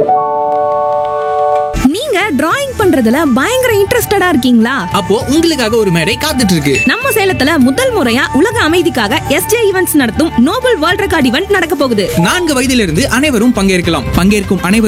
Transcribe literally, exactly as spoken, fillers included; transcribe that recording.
நீங்க டிராயிங் பண்றதுல பயங்கர இன்ட்ரெஸ்டடா இருக்கீங்களா? அப்போ உங்களுக்காக ஒரு மேடை காத்துட்டு இருக்கு. நம்ம சேலத்துல முதல் முறையா உலக அமைதிக்காக எஸ்ஜே ஈவென்ட்ஸ் நடத்தும் நோபல் வேர்ல்ட் ரெக்கார்ட் ஈவென்ட் நடக்க போகுது. நான்கு வயதிலிருந்து அனைவரும் பங்கேற்கலாம். பங்கேற்கும் அனைவரும்